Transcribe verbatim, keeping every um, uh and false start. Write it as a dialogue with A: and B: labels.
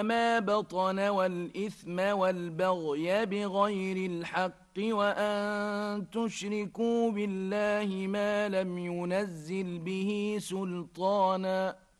A: ما بطن والإثم والبغي بغير الحق وأن تشركوا بالله ما لم ينزل به سلطانا